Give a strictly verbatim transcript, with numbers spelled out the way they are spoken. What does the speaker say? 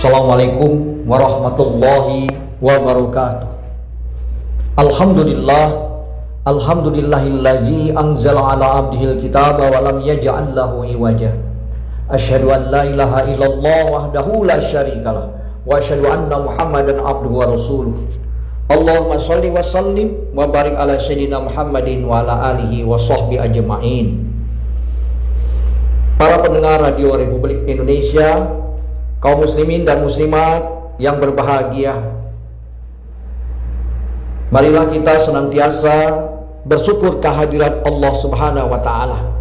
Assalamualaikum warahmatullahi wabarakatuh. Alhamdulillah, alhamdulillahillazi anzala ala abdihil kitaba wa lam yaj'al lahu iwaja. Asyhadu an la ilaha illallah wahdahu la syarikalah wa asyhadu anna Muhammadan abduhu wa rasuluh. Allahumma shalli wa sallim wa barik ala sayyidina Muhammadin wa ala alihi wa sahbihi ajma'in. Para pendengar Radio Republik Indonesia, kaum muslimin dan muslimat yang berbahagia, marilah kita senantiasa bersyukur kehadirat Allah Subhanahu wa ta'ala.